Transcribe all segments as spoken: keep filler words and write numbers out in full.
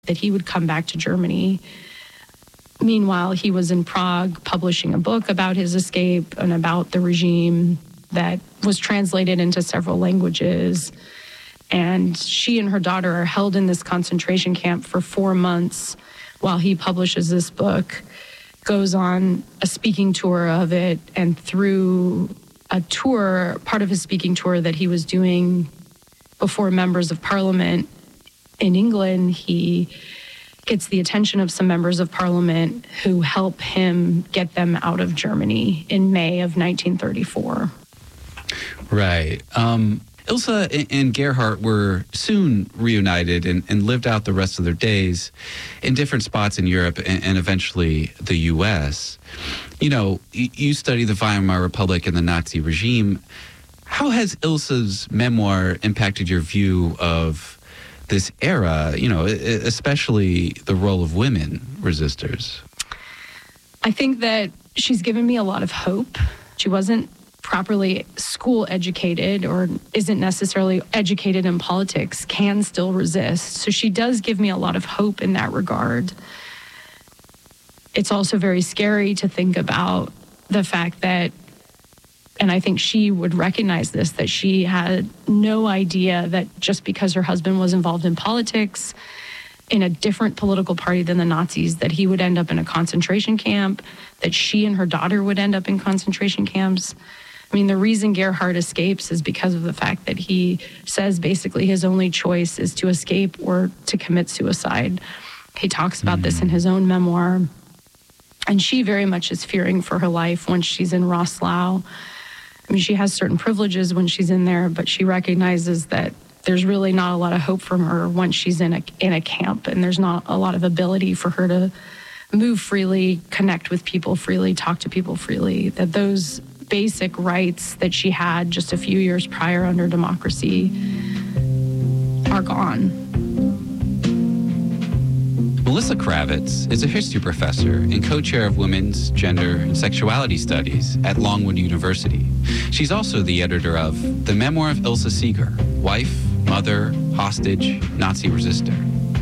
that he would come back to Germany. Meanwhile, he was in Prague publishing a book about his escape and about the regime that was translated into several languages. And she and her daughter are held in this concentration camp for four months while he publishes this book, goes on a speaking tour of it, and through a tour, part of his speaking tour that he was doing before members of parliament in England, he gets the attention of some members of parliament who help him get them out of Germany in May of nineteen thirty-four. Right. Um, Ilse and Gerhard were soon reunited and, and lived out the rest of their days in different spots in Europe and, and eventually the U S. You know, you study the Weimar Republic and the Nazi regime. How has Ilse's memoir impacted your view of this era, you know, especially the role of women resistors? I think that she's given me a lot of hope. She wasn't properly school educated or isn't necessarily educated in politics, can still resist. So she does give me a lot of hope in that regard. It's also very scary to think about the fact that, and I think she would recognize this, that she had no idea that just because her husband was involved in politics in a different political party than the Nazis, that he would end up in a concentration camp, that she and her daughter would end up in concentration camps. I mean, the reason Gerhard escapes is because of the fact that he says basically his only choice is to escape or to commit suicide. He talks about mm-hmm. this in his own memoir. And she very much is fearing for her life when she's in Rosslau. I mean, she has certain privileges when she's in there, but she recognizes that there's really not a lot of hope from her once she's in a in a camp, and there's not a lot of ability for her to move freely, connect with people freely, talk to people freely, that those basic rights that she had just a few years prior under democracy are gone. Melissa Kravitz is a history professor and co-chair of Women's, Gender, and Sexuality Studies at Longwood University. She's also the editor of The Memoir of Ilse Seeger, Wife, Mother, Hostage, Nazi Resistor.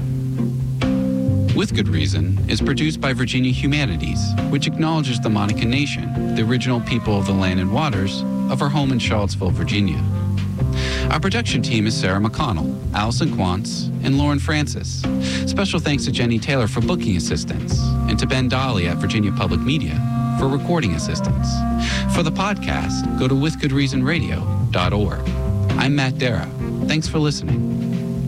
With Good Reason is produced by Virginia Humanities, which acknowledges the Monica Nation, the original people of the land and waters of our home in Charlottesville, Virginia. Our production team is Sarah McConnell, Allison Quantz, and Lauren Francis. Special thanks to Jenny Taylor for booking assistance, and to Ben Dolly at Virginia Public Media for recording assistance. For the podcast, go to with good reason radio dot org. I'm Matt Dara. Thanks for listening.